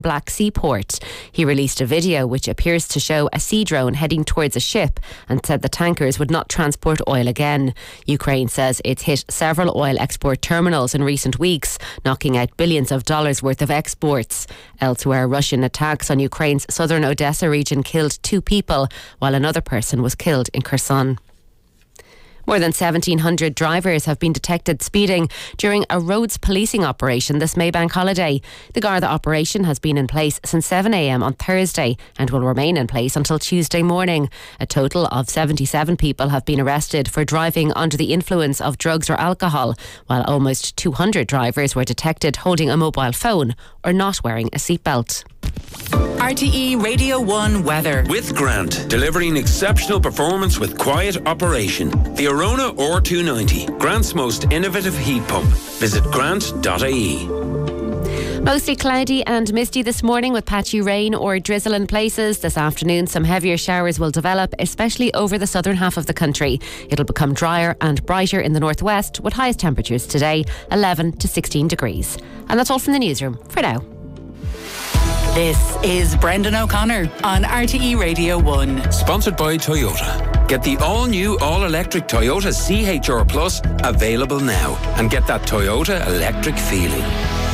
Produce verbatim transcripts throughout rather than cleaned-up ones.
Black Sea port. He released a video which appears to show a sea drone heading towards a ship and said the tankers would not transport oil again. Ukraine says it's hit several oil export terminals in recent weeks, knocking out billions of dollars worth of exports. Elsewhere, Russian attacks on Ukraine's southern Odessa region killed two people, while another person was killed in Kherson. More than seventeen hundred drivers have been detected speeding during a roads policing operation this Maybank holiday. The Garda operation has been in place since seven a m on Thursday and will remain in place until Tuesday morning. A total of seventy-seven people have been arrested for driving under the influence of drugs or alcohol, while almost two hundred drivers were detected holding a mobile phone or not wearing a seatbelt. R T E Radio one weather. With Grant, delivering exceptional performance with quiet operation. The Arona R two ninety, Grant's most innovative heat pump. Visit grant dot I E. Mostly cloudy and misty this morning with patchy rain or drizzle in places. This afternoon, some heavier showers will develop, especially over the southern half of the country. It'll become drier and brighter in the northwest, with highest temperatures today eleven to sixteen degrees. And that's all from the newsroom for now. This is Brendan O'Connor on R T E Radio one. Sponsored by Toyota. Get the all-new, all-electric Toyota C H R Plus available now and get that Toyota electric feeling.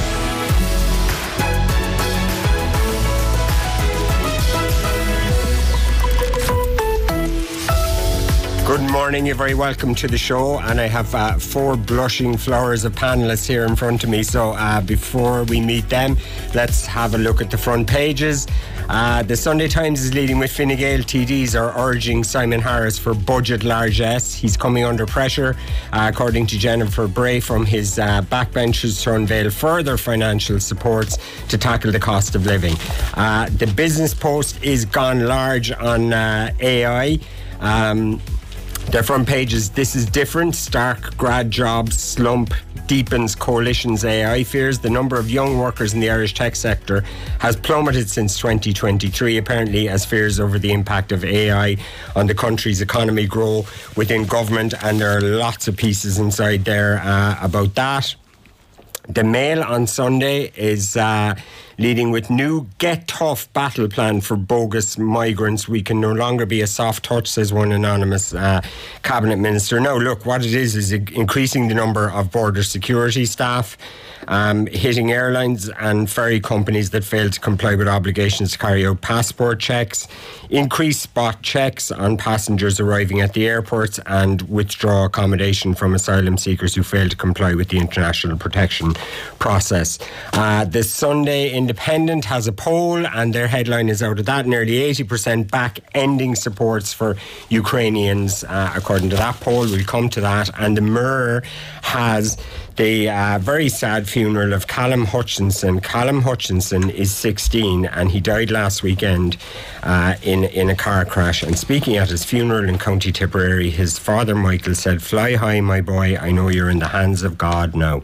Good morning, you're very welcome to the show, and I have uh, four blushing flowers of panellists here in front of me. So uh, before we meet them, let's have a look at the front pages. Uh, the Sunday Times is leading with Fine Gael T Ds are urging Simon Harris for budget largesse. He's coming under pressure, uh, according to Jennifer Bray, from his uh, backbenchers to unveil further financial supports to tackle the cost of living. Uh, the Business Post is gone large on uh, A I. Um, Their front pages, this is different. Stark grad jobs slump deepens coalition's A I fears. The number of young workers in the Irish tech sector has plummeted since twenty twenty-three, apparently as fears over the impact of A I on the country's economy grow within government, and there are lots of pieces inside there uh, about that. The Mail on Sunday is uh, leading with new Get Tough battle plan for bogus migrants. We can no longer be a soft touch, says one anonymous uh, cabinet minister. Now, look, what it is is increasing the number of border security staff, um, hitting airlines and ferry companies that fail to comply with obligations to carry out passport checks, increase spot checks on passengers arriving at the airports, and withdraw accommodation from asylum seekers who fail to comply with the international protection process. Uh, the Sunday Independent has a poll, and their headline is out of that. Nearly eighty percent back ending supports for Ukrainians, uh, according to that poll. We'll come to that. And the Mirror has the uh, very sad funeral of Callum Hutchinson. Callum Hutchinson is sixteen, and he died last weekend uh, in, in a car crash. And speaking at his funeral in County Tipperary, his father Michael said, "Fly high, my boy, I know you're in the hands of God now."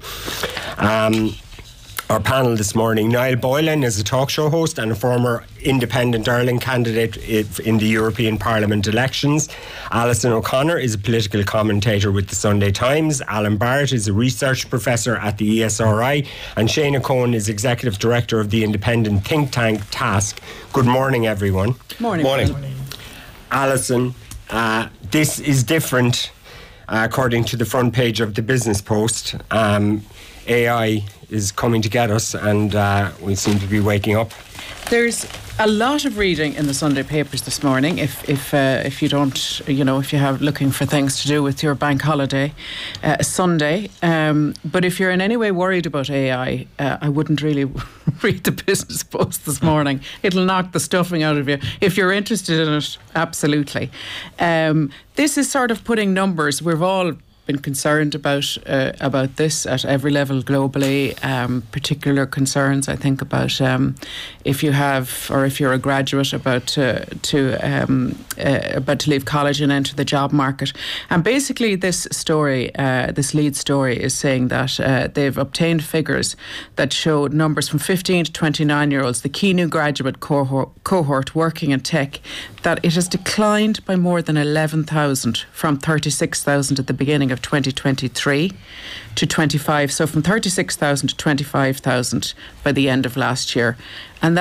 Um, our panel this morning, Niall Boylan is a talk show host and a former independent Ireland candidate in the European Parliament elections. Alison O'Connor is a political commentator with the Sunday Times. Alan Barrett is a research professor at the E S R I. And Shana Cohen is executive director of the independent think tank Task. Good morning, everyone. Morning. Morning. morning. Alison, uh, this is different, uh, according to the front page of the Business Post. Um, A I is coming to get us, and uh, we seem to be waking up. There's a lot of reading in the Sunday papers this morning. If if uh, if you don't, you know, if you have looking for things to do with your bank holiday uh, Sunday, um, but if you're in any way worried about A I, uh, I wouldn't really read the Business Post this morning. It'll knock the stuffing out of you. If you're interested in it, absolutely. Um, this is sort of putting numbers. We've all been concerned about uh, about this at every level globally. Um, particular concerns, I think, about um, if you have or if you're a graduate about uh, to um, uh, about to leave college and enter the job market. And basically, this story, uh, this lead story, is saying that uh, they've obtained figures that show numbers from fifteen to twenty-nine year olds, the key new graduate cohort, cohort working in tech, that it has declined by more than eleven thousand from thirty-six thousand at the beginning of twenty twenty-three to twenty-five. So from thirty-six thousand to twenty-five thousand by the end of last year. And